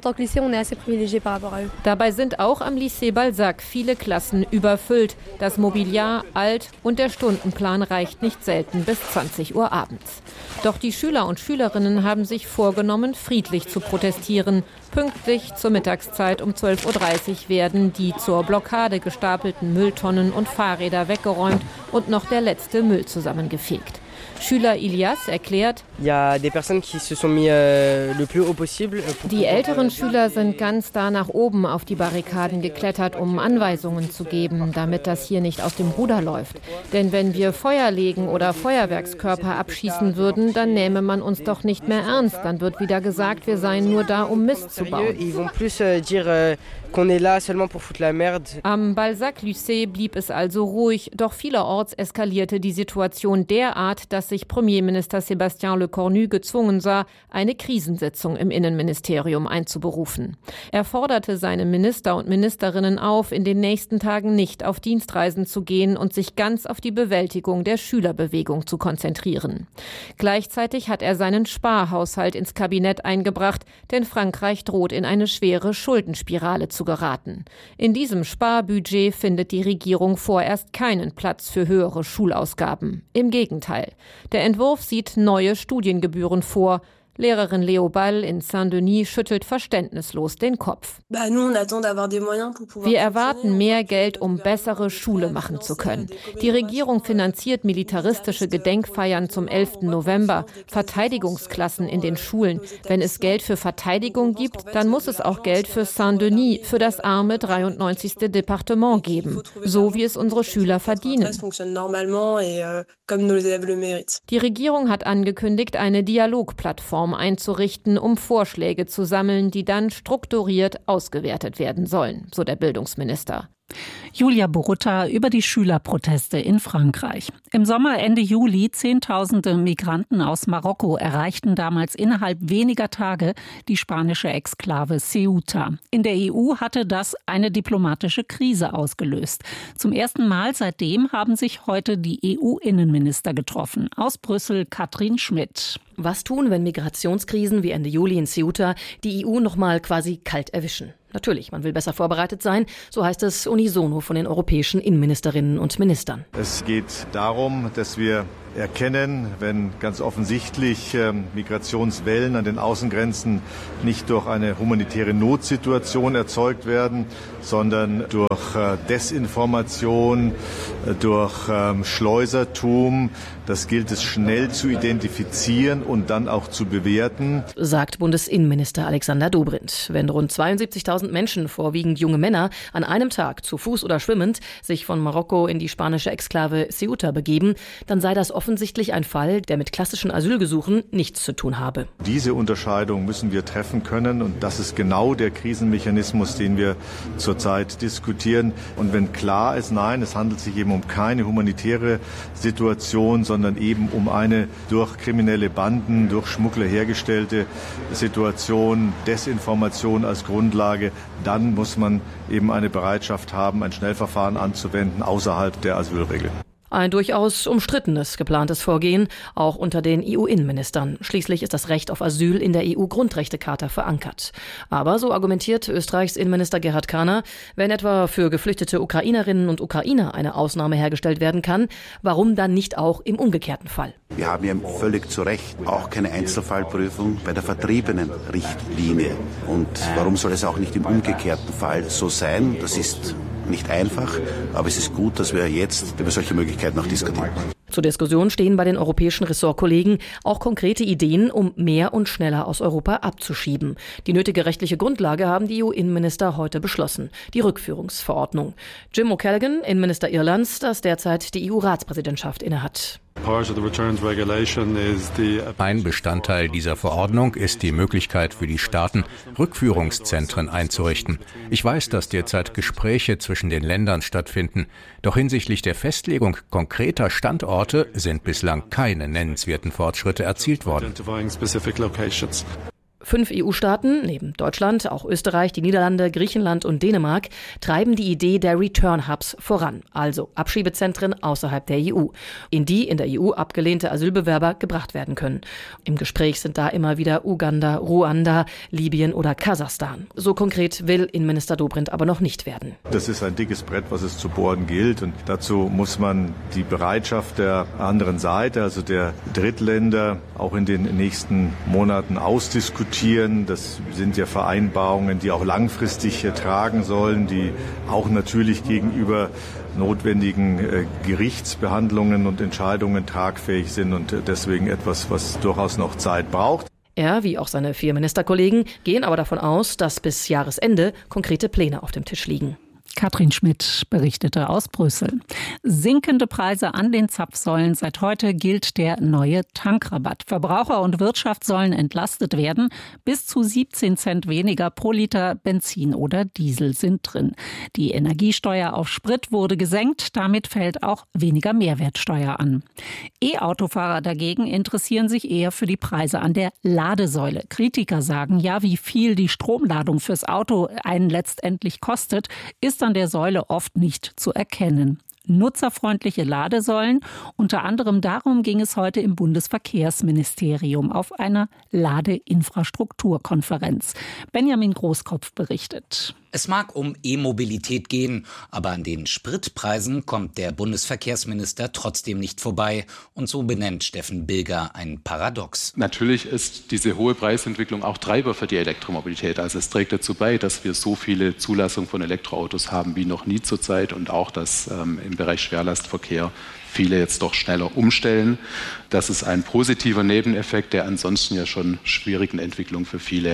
Dabei sind auch am Lycée Balzac viele Klassen überfüllt, das Mobiliar alt und der Stundenplan reicht nicht selten bis 20 Uhr abends. Doch die Schüler und Schülerinnen haben sich vorgenommen, friedlich zu protestieren. Pünktlich zur Mittagszeit um 12:30 Uhr werden die zur Blockade gestapelten Mülltonnen und Fahrräder weggeräumt und noch der letzte Müll zusammengefegt. Schüler Ilias erklärt: Die älteren Schüler sind ganz da nach oben auf die Barrikaden geklettert, um Anweisungen zu geben, damit das hier nicht aus dem Ruder läuft. Denn wenn wir Feuer legen oder Feuerwerkskörper abschießen würden, dann nähme man uns doch nicht mehr ernst. Dann wird wieder gesagt, wir seien nur da, um Mist zu bauen. Am Balzac-Lycée blieb es also ruhig, doch vielerorts eskalierte die Situation derart, dass sich Premierminister Sébastien Lecornu gezwungen sah, eine Krisensitzung im Innenministerium einzuberufen. Er forderte seine Minister und Ministerinnen auf, in den nächsten Tagen nicht auf Dienstreisen zu gehen und sich ganz auf die Bewältigung der Schülerbewegung zu konzentrieren. Gleichzeitig hat er seinen Sparhaushalt ins Kabinett eingebracht, denn Frankreich droht in eine schwere Schuldenspirale zu geraten. In diesem Sparbudget findet die Regierung vorerst keinen Platz für höhere Schulausgaben. Im Gegenteil. Der Entwurf sieht neue Studiengebühren vor. Lehrerin Leobal in Saint-Denis schüttelt verständnislos den Kopf. Wir erwarten mehr Geld, um bessere Schule machen zu können. Die Regierung finanziert militaristische Gedenkfeiern zum 11. November, Verteidigungsklassen in den Schulen. Wenn es Geld für Verteidigung gibt, dann muss es auch Geld für Saint-Denis, für das arme 93. Departement geben, so wie es unsere Schüler verdienen. Die Regierung hat angekündigt, eine Dialogplattform Plattform einzurichten, um Vorschläge zu sammeln, die dann strukturiert ausgewertet werden sollen, so der Bildungsminister. Julia Borutta über die Schülerproteste in Frankreich. Im Sommer Ende Juli Zehntausende Migranten aus Marokko erreichten damals innerhalb weniger Tage die spanische Exklave Ceuta. In der EU hatte das eine diplomatische Krise ausgelöst. Zum ersten Mal seitdem haben sich heute die EU-Innenminister getroffen. Aus Brüssel Katrin Schmidt. Was tun, wenn Migrationskrisen wie Ende Juli in Ceuta die EU nochmal quasi kalt erwischen? Natürlich, man will besser vorbereitet sein, so heißt es unisono von den europäischen Innenministerinnen und Ministern. Es geht darum, dass wir erkennen, wenn ganz offensichtlich Migrationswellen an den Außengrenzen nicht durch eine humanitäre Notsituation erzeugt werden, sondern durch Desinformation, durch Schleusertum. Das gilt es schnell zu identifizieren und dann auch zu bewerten, sagt Bundesinnenminister Alexander Dobrindt. Wenn rund 72.000 Menschen, vorwiegend junge Männer, an einem Tag zu Fuß oder schwimmend sich von Marokko in die spanische Exklave Ceuta begeben, dann sei das offensichtlich ein Fall, der mit klassischen Asylgesuchen nichts zu tun habe. Diese Unterscheidung müssen wir treffen können und das ist genau der Krisenmechanismus, den wir zurzeit diskutieren. Und wenn klar ist, nein, es handelt sich eben um keine humanitäre Situation, sondern eben um eine durch kriminelle Banden, durch Schmuggler hergestellte Situation, Desinformation als Grundlage, dann muss man eben eine Bereitschaft haben, ein Schnellverfahren anzuwenden außerhalb der Asylregeln. Ein durchaus umstrittenes geplantes Vorgehen, auch unter den EU-Innenministern. Schließlich ist das Recht auf Asyl in der EU-Grundrechtecharta verankert. Aber, so argumentiert Österreichs Innenminister Gerhard Kahner, wenn etwa für geflüchtete Ukrainerinnen und Ukrainer eine Ausnahme hergestellt werden kann, warum dann nicht auch im umgekehrten Fall? Wir haben ja völlig zu Recht auch keine Einzelfallprüfung bei der Vertriebenenrichtlinie. Und warum soll es auch nicht im umgekehrten Fall so sein? Das ist nicht einfach, aber es ist gut, dass wir jetzt über solche Möglichkeiten auch diskutieren. Zur Diskussion stehen bei den europäischen Ressortkollegen auch konkrete Ideen, um mehr und schneller aus Europa abzuschieben. Die nötige rechtliche Grundlage haben die EU-Innenminister heute beschlossen, die Rückführungsverordnung. Jim O'Callaghan, Innenminister Irlands, das derzeit die EU-Ratspräsidentschaft innehat. Ein Bestandteil dieser Verordnung ist die Möglichkeit für die Staaten, Rückführungszentren einzurichten. Ich weiß, dass derzeit Gespräche zwischen den Ländern stattfinden. Doch hinsichtlich der Festlegung konkreter Standorte sind bislang keine nennenswerten Fortschritte erzielt worden. 5 EU-Staaten, neben Deutschland, auch Österreich, die Niederlande, Griechenland und Dänemark, treiben die Idee der Return-Hubs voran, also Abschiebezentren außerhalb der EU, in die in der EU abgelehnte Asylbewerber gebracht werden können. Im Gespräch sind da immer wieder Uganda, Ruanda, Libyen oder Kasachstan. So konkret will Innenminister Dobrindt aber noch nicht werden. Das ist ein dickes Brett, was es zu bohren gilt und dazu muss man die Bereitschaft der anderen Seite, also der Drittländer, auch in den nächsten Monaten ausdiskutieren. Das sind ja Vereinbarungen, die auch langfristig tragen sollen, die auch natürlich gegenüber notwendigen Gerichtsbehandlungen und Entscheidungen tragfähig sind und deswegen etwas, was durchaus noch Zeit braucht. Er, wie auch seine 4 Ministerkollegen, gehen aber davon aus, dass bis Jahresende konkrete Pläne auf dem Tisch liegen. Katrin Schmidt berichtete aus Brüssel. Sinkende Preise an den Zapfsäulen. Seit heute gilt der neue Tankrabatt. Verbraucher und Wirtschaft sollen entlastet werden. Bis zu 17 Cent weniger pro Liter Benzin oder Diesel sind drin. Die Energiesteuer auf Sprit wurde gesenkt. Damit fällt auch weniger Mehrwertsteuer an. E-Autofahrer dagegen interessieren sich eher für die Preise an der Ladesäule. Kritiker sagen, ja, wie viel die Stromladung fürs Auto einen letztendlich kostet, ist an der Säule oft nicht zu erkennen. Nutzerfreundliche Ladesäulen. Unter anderem darum ging es heute im Bundesverkehrsministerium auf einer Ladeinfrastrukturkonferenz. Benjamin Großkopf berichtet. Es mag um E-Mobilität gehen, aber an den Spritpreisen kommt der Bundesverkehrsminister trotzdem nicht vorbei. Und so benennt Steffen Bilger ein Paradox. Natürlich ist diese hohe Preisentwicklung auch Treiber für die Elektromobilität. Also es trägt dazu bei, dass wir so viele Zulassungen von Elektroautos haben wie noch nie zurzeit und auch, dass im Bereich Schwerlastverkehr viele jetzt doch schneller umstellen. Das ist ein positiver Nebeneffekt der ansonsten ja schon schwierigen Entwicklung für viele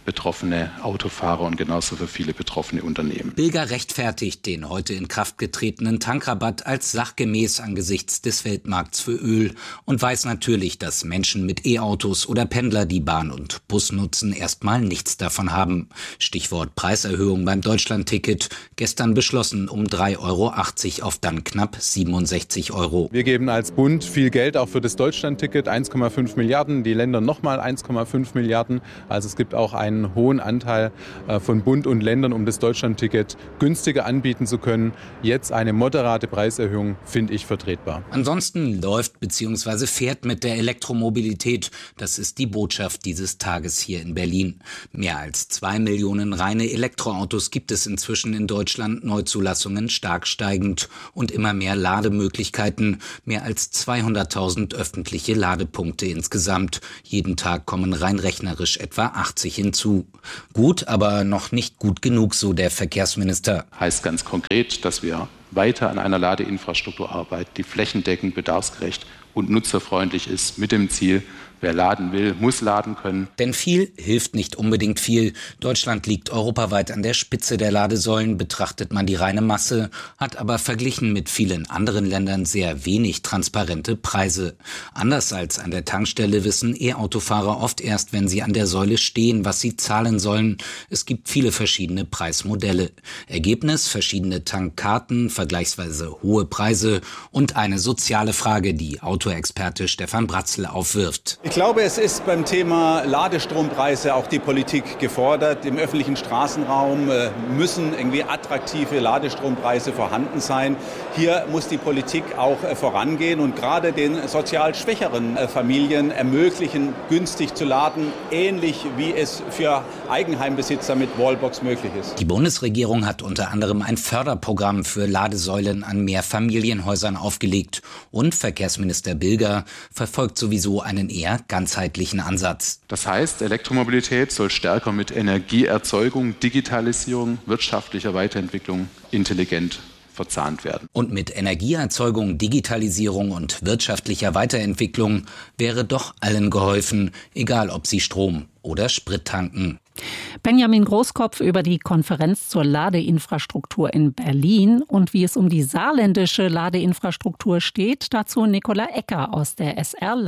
betroffene Autofahrer und genauso für viele betroffene Unternehmen. Bilger rechtfertigt den heute in Kraft getretenen Tankrabatt als sachgemäß angesichts des Weltmarkts für Öl und weiß natürlich, dass Menschen mit E-Autos oder Pendler, die Bahn und Bus nutzen, erstmal nichts davon haben. Stichwort Preiserhöhung beim Deutschlandticket, gestern beschlossen um 3,80 € auf dann knapp 67 €. Wir geben als Bund viel Geld auch für das Deutschlandticket, 1,5 Milliarden, die Länder nochmal 1,5 Milliarden. Also es gibt auch einen hohen Anteil von Bund und Ländern, um das Deutschlandticket günstiger anbieten zu können. Jetzt eine moderate Preiserhöhung finde ich vertretbar. Ansonsten läuft bzw. fährt mit der Elektromobilität. Das ist die Botschaft dieses Tages hier in Berlin. Mehr als 2 Millionen reine Elektroautos gibt es inzwischen in Deutschland, Neuzulassungen stark steigend und immer mehr Lademöglichkeiten. Mehr als 200.000 öffentliche Ladepunkte insgesamt. Jeden Tag kommen rein rechnerisch etwa 80 hinzu. Gut, aber noch nicht gut genug, so der Verkehrsminister. Heißt ganz konkret, dass wir weiter an einer Ladeinfrastruktur arbeiten, die flächendeckend, bedarfsgerecht und nutzerfreundlich ist, mit dem Ziel, wer laden will, muss laden können. Denn viel hilft nicht unbedingt viel. Deutschland liegt europaweit an der Spitze der Ladesäulen, betrachtet man die reine Masse, hat aber verglichen mit vielen anderen Ländern sehr wenig transparente Preise. Anders als an der Tankstelle wissen E-Autofahrer oft erst, wenn sie an der Säule stehen, was sie zahlen sollen. Es gibt viele verschiedene Preismodelle. Ergebnis: verschiedene Tankkarten, vergleichsweise hohe Preise und eine soziale Frage, die Autoexperte Stefan Bratzl aufwirft. Ich glaube, es ist beim Thema Ladestrompreise auch die Politik gefordert. Im öffentlichen Straßenraum müssen irgendwie attraktive Ladestrompreise vorhanden sein. Hier muss die Politik auch vorangehen und gerade den sozial schwächeren Familien ermöglichen, günstig zu laden, ähnlich wie es für Eigenheimbesitzer mit Wallbox möglich ist. Die Bundesregierung hat unter anderem ein Förderprogramm für Ladesäulen an Mehrfamilienhäusern aufgelegt und Verkehrsminister Bilger verfolgt sowieso einen eher ganzheitlichen Ansatz. Das heißt, Elektromobilität soll stärker mit Energieerzeugung, Digitalisierung, wirtschaftlicher Weiterentwicklung intelligent verzahnt werden. Und mit Energieerzeugung, Digitalisierung und wirtschaftlicher Weiterentwicklung wäre doch allen geholfen, egal ob sie Strom oder Sprit tanken. Benjamin Großkopf über die Konferenz zur Ladeinfrastruktur in Berlin und wie es um die saarländische Ladeinfrastruktur steht. Dazu Nicola Ecker aus der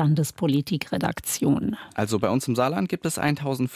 SR-Landespolitik-Redaktion. Also bei uns im Saarland gibt es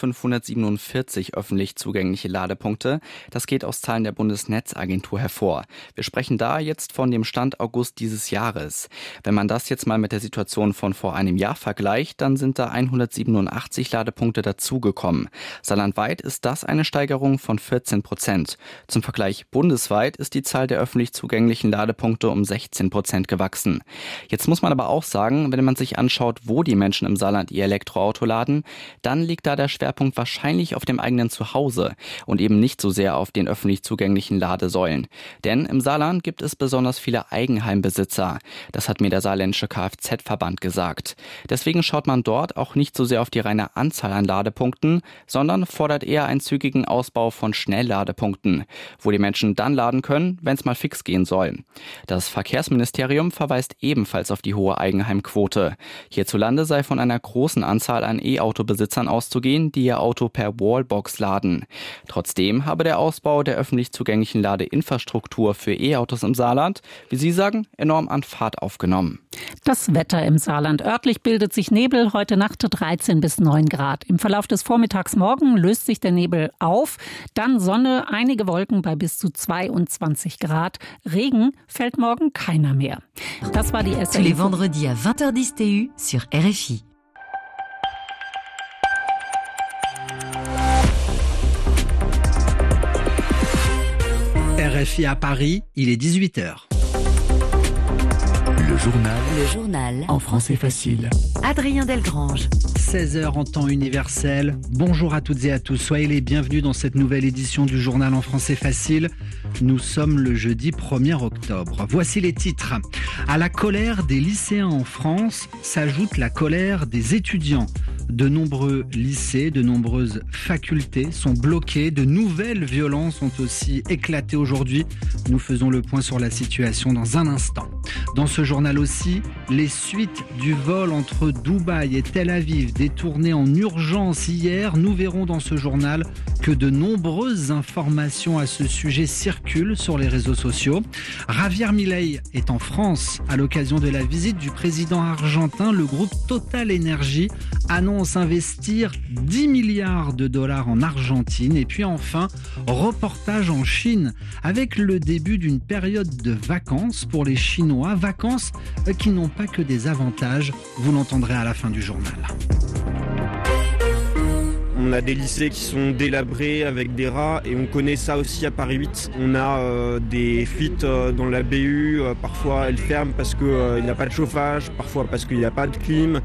1547 öffentlich zugängliche Ladepunkte. Das geht aus Zahlen der Bundesnetzagentur hervor. Wir sprechen da jetzt von dem Stand August dieses Jahres. Wenn man das jetzt mal mit der Situation von vor einem Jahr vergleicht, dann sind da 187 Ladepunkte dazugekommen. Saarlandweit ist das eine Steigerung von 14%. Zum Vergleich bundesweit ist die Zahl der öffentlich zugänglichen Ladepunkte um 16% gewachsen. Jetzt muss man aber auch sagen, wenn man sich anschaut, wo die Menschen im Saarland ihr Elektroauto laden, dann liegt da der Schwerpunkt wahrscheinlich auf dem eigenen Zuhause und eben nicht so sehr auf den öffentlich zugänglichen Ladesäulen. Denn im Saarland gibt es besonders viele Eigenheimbesitzer. Das hat mir der saarländische Kfz-Verband gesagt. Deswegen schaut man dort auch nicht so sehr auf die reine Anzahl an Ladepunkten, sondern fordert eher einen zügigen Ausbau von Schnellladepunkten, wo die Menschen dann laden können, wenn es mal fix gehen soll. Das Verkehrsministerium verweist ebenfalls auf die hohe Eigenheimquote. Hierzulande sei von einer großen Anzahl an E-Auto-Besitzern auszugehen, die ihr Auto per Wallbox laden. Trotzdem habe der Ausbau der öffentlich zugänglichen Ladeinfrastruktur für E-Autos im Saarland, wie Sie sagen, enorm an Fahrt aufgenommen. Das Wetter im Saarland. Örtlich bildet sich Nebel, heute Nacht 13 bis 9 Grad. Im Verlauf des Vormittags morgen löst sich der Nebel auf, dann Sonne, einige Wolken bei bis zu 22 Grad. Regen fällt morgen keiner mehr. Das war die SR. Tous les vendredis à 20h10 TU sur RFI. RFI à Paris, il est 18h. Le journal en français facile. Adrien Delgrange. 16h en temps universel. Bonjour à toutes et à tous. Soyez les bienvenus dans cette nouvelle édition du journal en français facile. Nous sommes le jeudi 1er octobre. Voici les titres. À la colère des lycéens en France s'ajoute la colère des étudiants. De nombreux lycées, de nombreuses facultés sont bloquées. De nouvelles violences ont aussi éclaté aujourd'hui. Nous faisons le point sur la situation dans un instant. Dans ce journal aussi, les suites du vol entre Dubaï et Tel Aviv, détourné en urgence hier. Nous verrons dans ce journal que de nombreuses informations à ce sujet circulent sur les réseaux sociaux. Javier Milei est en France à l'occasion de la visite du président argentin. Le groupe Total Energy annonce investir 10 milliards de dollars en Argentine. Et puis enfin, reportage en Chine avec le début d'une période de vacances pour les Chinois. Vacances qui n'ont pas que des avantages. Vous l'entendrez à la fin du journal. On a des lycées qui sont délabrés avec des rats et on connaît ça aussi à Paris 8. On a des fuites dans la BU, parfois elles ferment parce qu'il n'y a pas de chauffage, parfois parce qu'il n'y a pas de clim.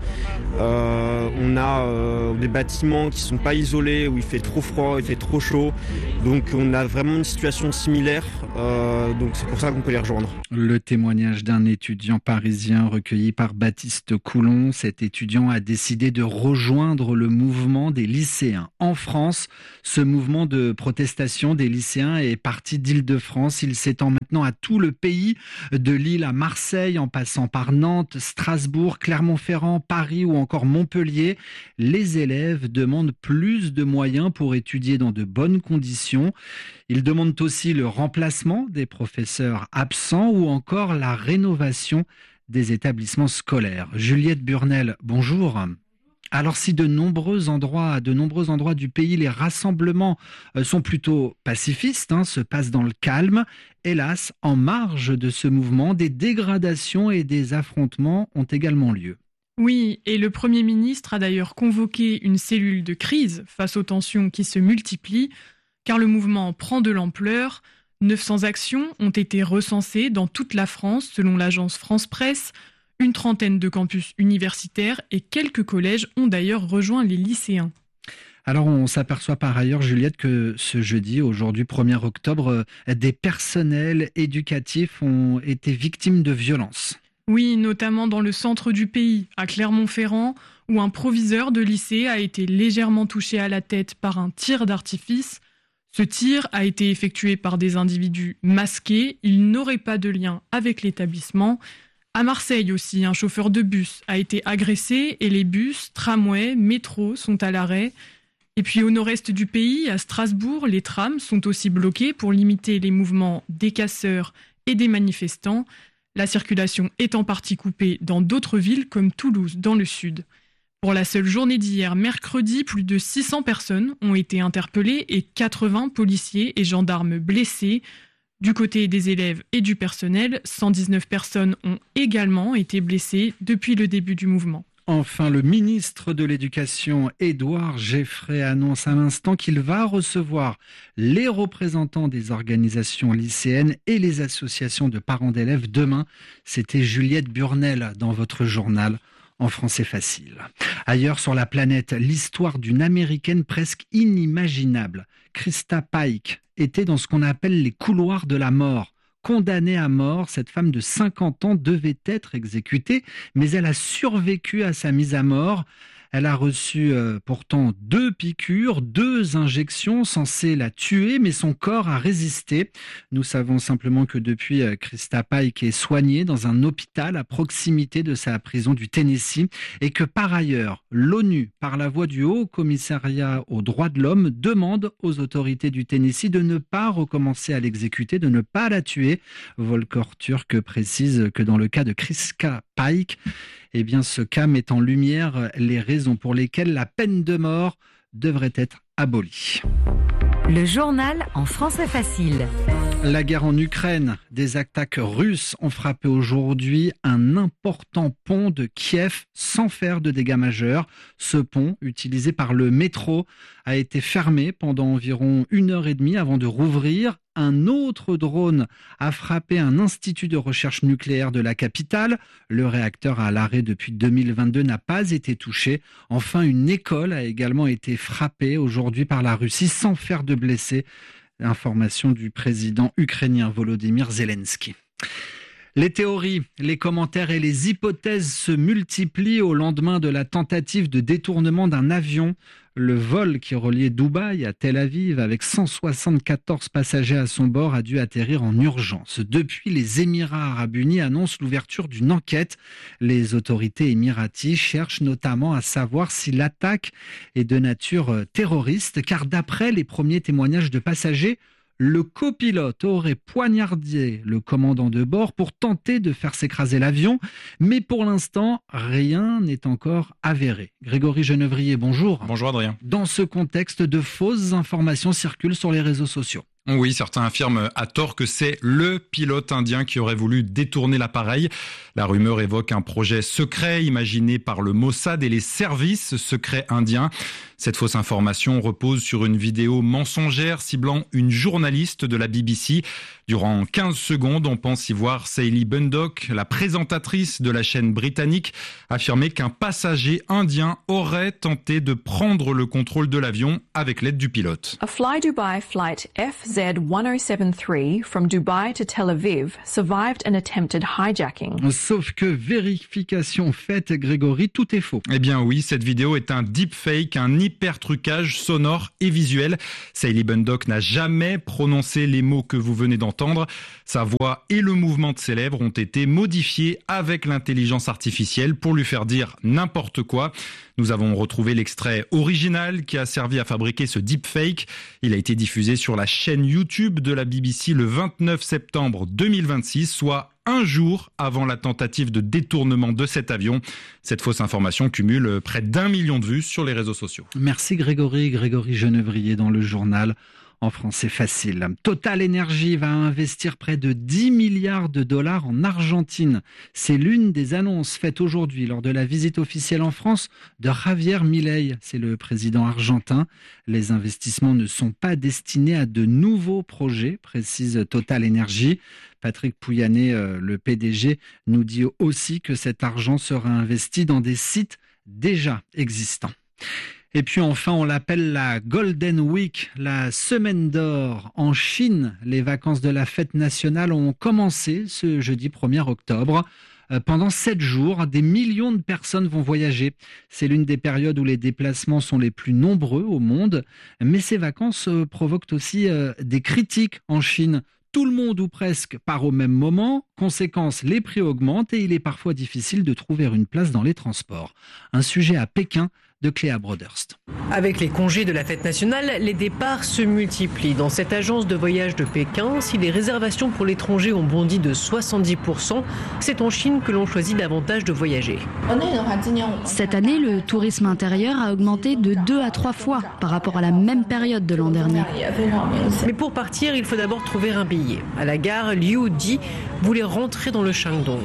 On a des bâtiments qui ne sont pas isolés, où il fait trop froid, il fait trop chaud. Donc on a vraiment une situation similaire, donc c'est pour ça qu'on peut les rejoindre. Le témoignage d'un étudiant parisien recueilli par Baptiste Coulon. Cet étudiant a décidé de rejoindre le mouvement des lycéens. En France, ce mouvement de protestation des lycéens est parti d'Île-de-France. Il s'étend maintenant à tout le pays, de Lille à Marseille, en passant par Nantes, Strasbourg, Clermont-Ferrand, Paris ou encore Montpellier. Les élèves demandent plus de moyens pour étudier dans de bonnes conditions. Ils demandent aussi le remplacement des professeurs absents ou encore la rénovation des établissements scolaires. Juliette Burnel, bonjour. Alors si de nombreux endroits du pays, les rassemblements sont plutôt pacifistes, se passent dans le calme, hélas, en marge de ce mouvement, des dégradations et des affrontements ont également lieu. Oui, et le Premier ministre a d'ailleurs convoqué une cellule de crise face aux tensions qui se multiplient, car le mouvement prend de l'ampleur. 900 actions ont été recensées dans toute la France, selon l'agence France Presse. Une trentaine de campus universitaires et quelques collèges ont d'ailleurs rejoint les lycéens. Alors on s'aperçoit par ailleurs, Juliette, que ce jeudi, aujourd'hui 1er octobre, des personnels éducatifs ont été victimes de violences. Oui, notamment dans le centre du pays, à Clermont-Ferrand, où un proviseur de lycée a été légèrement touché à la tête par un tir d'artifice. Ce tir a été effectué par des individus masqués. Il n'aurait pas de lien avec l'établissement. À Marseille aussi, un chauffeur de bus a été agressé et les bus, tramways, métros sont à l'arrêt. Et puis au nord-est du pays, à Strasbourg, les trams sont aussi bloqués pour limiter les mouvements des casseurs et des manifestants. La circulation est en partie coupée dans d'autres villes comme Toulouse dans le sud. Pour la seule journée d'hier, mercredi, plus de 600 personnes ont été interpellées et 80 policiers et gendarmes blessés. Du côté des élèves et du personnel, 119 personnes ont également été blessées depuis le début du mouvement. Enfin, le ministre de l'Éducation, Édouard Geffray, annonce à l'instant qu'il va recevoir les représentants des organisations lycéennes et les associations de parents d'élèves demain. C'était Juliette Burnel dans votre journal en français facile. Ailleurs sur la planète, l'histoire d'une Américaine presque inimaginable. Krista Pike était dans ce qu'on appelle les couloirs de la mort. Condamnée à mort, cette femme de 50 ans devait être exécutée, mais elle a survécu à sa mise à mort. Elle a reçu pourtant 2 piqûres, 2 injections censées la tuer, mais son corps a résisté. Nous savons simplement que depuis, Krista Pike est soignée dans un hôpital à proximité de sa prison du Tennessee et que par ailleurs, l'ONU, par la voix du Haut Commissariat aux droits de l'homme, demande aux autorités du Tennessee de ne pas recommencer à l'exécuter, de ne pas la tuer. Volker Turk précise que dans le cas de Krista Pike, eh bien, ce cas met en lumière les raisons pour lesquelles la peine de mort devrait être abolie. Le journal en français facile. La guerre en Ukraine, des attaques russes ont frappé aujourd'hui un important pont de Kiev sans faire de dégâts majeurs. Ce pont, utilisé par le métro, a été fermé pendant environ 1h30 avant de rouvrir. Un autre drone a frappé un institut de recherche nucléaire de la capitale. Le réacteur à l'arrêt depuis 2022 n'a pas été touché. Enfin, une école a également été frappée aujourd'hui par la Russie sans faire de blessés. Information du président ukrainien Volodymyr Zelensky. Les théories, les commentaires et les hypothèses se multiplient au lendemain de la tentative de détournement d'un avion. Le vol qui reliait Dubaï à Tel Aviv avec 174 passagers à son bord a dû atterrir en urgence. Depuis, les Émirats arabes unis annoncent l'ouverture d'une enquête. Les autorités émiraties cherchent notamment à savoir si l'attaque est de nature terroriste, car d'après les premiers témoignages de passagers, le copilote aurait poignardé le commandant de bord pour tenter de faire s'écraser l'avion. Mais pour l'instant, rien n'est encore avéré. Grégory Genevrier, bonjour. Bonjour Adrien. Dans ce contexte, de fausses informations circulent sur les réseaux sociaux. Oui, certains affirment à tort que c'est le pilote indien qui aurait voulu détourner l'appareil. La rumeur évoque un projet secret imaginé par le Mossad et les services secrets indiens. Cette fausse information repose sur une vidéo mensongère ciblant une journaliste de la BBC. Durant 15 secondes, on pense y voir Sally Bundock, la présentatrice de la chaîne britannique, affirmer qu'un passager indien aurait tenté de prendre le contrôle de l'avion avec l'aide du pilote. A Fly Dubai flight FZ1073 from Dubai to Tel Aviv survived an attempted hijacking. Sauf que vérification faite, Grégory, tout est faux. Eh bien oui, cette vidéo est un deepfake, un hyper-trucage sonore et visuel. Sally Bundock n'a jamais prononcé les mots que vous venez d'entendre. Sa voix et le mouvement de ses lèvres ont été modifiés avec l'intelligence artificielle pour lui faire dire n'importe quoi. Nous avons retrouvé l'extrait original qui a servi à fabriquer ce deepfake. Il a été diffusé sur la chaîne YouTube de la BBC le 29 septembre 2026, soit un jour avant la tentative de détournement de cet avion. Cette fausse information cumule près d'1 million de vues sur les réseaux sociaux. Merci Grégory Genevrier dans le journal En français facile. Total Energy va investir près de 10 milliards de dollars en Argentine. C'est l'une des annonces faites aujourd'hui lors de la visite officielle en France de Javier Milei. C'est le président argentin. Les investissements ne sont pas destinés à de nouveaux projets, précise Total Energy. Patrick Pouyanné, le PDG, nous dit aussi que cet argent sera investi dans des sites déjà existants. Et puis enfin, on l'appelle la Golden Week, la semaine d'or en Chine. Les vacances de la fête nationale ont commencé ce jeudi 1er octobre. Pendant 7 jours, des millions de personnes vont voyager. C'est l'une des périodes où les déplacements sont les plus nombreux au monde. Mais ces vacances provoquent aussi des critiques en Chine. Tout le monde ou presque part au même moment. Conséquence, les prix augmentent et il est parfois difficile de trouver une place dans les transports. Un sujet à Pékin de Cléa Broderst. Avec les congés de la fête nationale, les départs se multiplient. Dans cette agence de voyage de Pékin, si les réservations pour l'étranger ont bondi de 70%, c'est en Chine que l'on choisit davantage de voyager. Cette année, le tourisme intérieur a augmenté de 2 à 3 fois par rapport à la même période de l'an dernier. Mais pour partir, il faut d'abord trouver un billet. À la gare, Liu Di voulait rentrer dans le Shandong.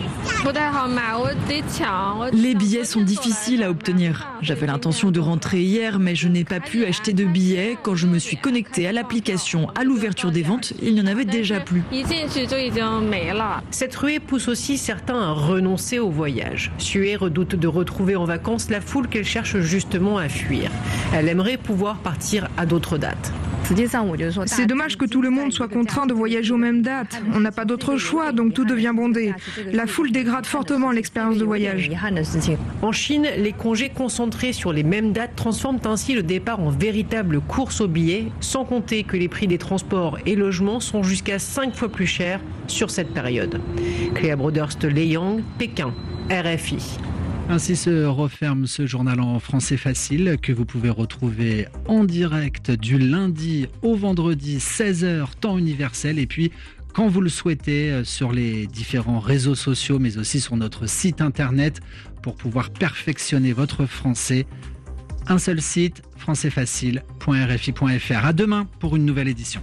Les billets sont difficiles à obtenir. J'avais l'intention de rentrer hier, mais je n'ai pas pu acheter de billets. Quand je me suis connectée à l'application à l'ouverture des ventes, il n'y en avait déjà plus. Cette ruée pousse aussi certains à renoncer au voyage. Sue redoute de retrouver en vacances la foule qu'elle cherche justement à fuir. Elle aimerait pouvoir partir à d'autres dates. C'est dommage que tout le monde soit contraint de voyager aux mêmes dates. On n'a pas d'autre choix, donc tout devient bondé. La foule dégrade fortement l'expérience de voyage. En Chine, les congés concentrés sur les mêmes dates transforment ainsi le départ en véritable course aux billets, sans compter que les prix des transports et logements sont jusqu'à 5 fois plus chers sur cette période. Cléa Broderst, Leyang, Pékin, RFI. Ainsi se referme ce journal en français facile que vous pouvez retrouver en direct du lundi au vendredi 16h temps universel et puis quand vous le souhaitez sur les différents réseaux sociaux mais aussi sur notre site internet pour pouvoir perfectionner votre français. Un seul site, françaisfacile.rfi.fr. À demain pour une nouvelle édition.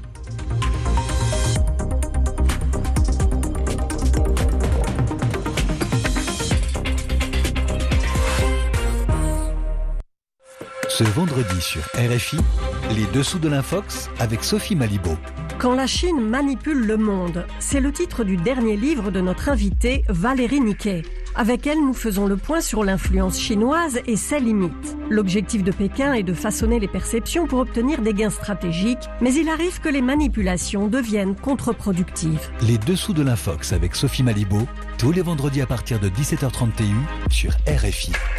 Ce vendredi sur RFI, les dessous de l'Infox avec Sophie Malibaud. Quand la Chine manipule le monde, c'est le titre du dernier livre de notre invitée Valérie Niquet. Avec elle, nous faisons le point sur l'influence chinoise et ses limites. L'objectif de Pékin est de façonner les perceptions pour obtenir des gains stratégiques, mais il arrive que les manipulations deviennent contre-productives. Les dessous de l'Infox avec Sophie Malibaud, tous les vendredis à partir de 17h30 TU sur RFI.